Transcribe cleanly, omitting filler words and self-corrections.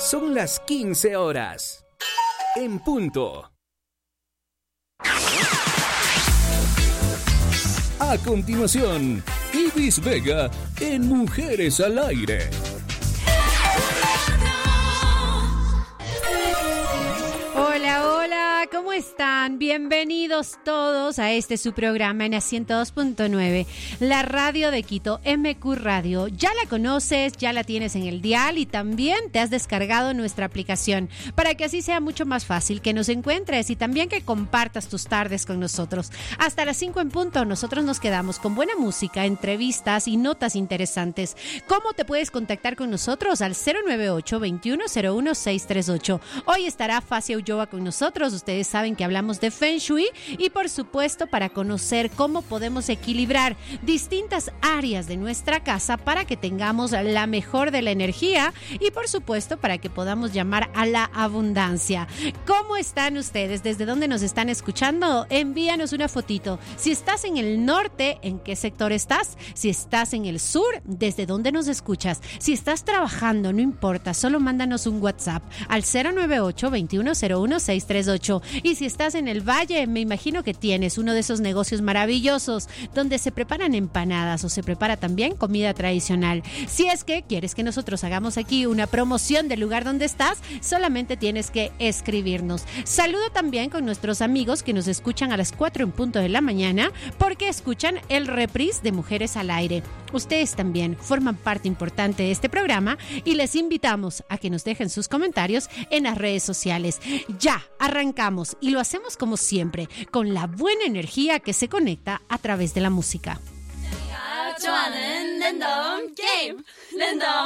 Son las 15 horas. En punto. A continuación, Ibis Vega en Mujeres al Aire. Hola, hola, ¿cómo están? Bienvenidos todos a su programa en la 102.9, la radio de Quito, MQ Radio. Ya la conoces, ya la tienes en el dial y también te has descargado nuestra aplicación para que así sea mucho más fácil que nos encuentres y también que compartas tus tardes con nosotros. Hasta las 5 en punto, nosotros nos quedamos con buena música, entrevistas y notas interesantes. ¿Cómo te puedes contactar con nosotros? Al 098-2101-638. Hoy estará Facia Ulloa con nosotros. Ustedes saben que hablamos de Feng Shui y por supuesto para conocer cómo podemos equilibrar distintas áreas de nuestra casa para que tengamos la mejor de la energía y por supuesto para que podamos llamar a la abundancia. ¿Cómo están ustedes? ¿Desde dónde nos están escuchando? Envíanos una fotito. Si estás en el norte, ¿en qué sector estás? Si estás en el sur, ¿desde dónde nos escuchas? Si estás trabajando, no importa, solo mándanos un WhatsApp al 098-2101-638. Y si estás en el valle, me imagino que tienes uno de esos negocios maravillosos donde se preparan empanadas o se prepara también comida tradicional. Si es que quieres que nosotros hagamos aquí una promoción del lugar donde estás, solamente tienes que escribirnos. Saludo también con nuestros amigos que nos escuchan a las 4 en punto de la mañana porque escuchan el reprise de Mujeres al Aire. Ustedes también forman parte importante de este programa y les invitamos a que nos dejen sus comentarios en las redes sociales. Ya, arrancamos y lo hacemos como siempre, con la buena energía que se conecta a través de la música.